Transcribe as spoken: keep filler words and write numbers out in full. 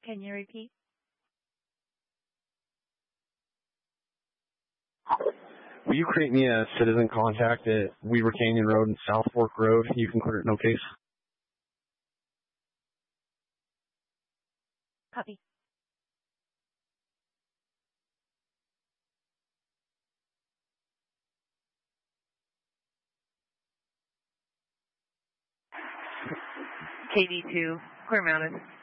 Can you repeat? Will you create me a citizen contact at Weaver Canyon Road and South Fork Road? You can clear it, no case. Copy. K D two, clear mounted.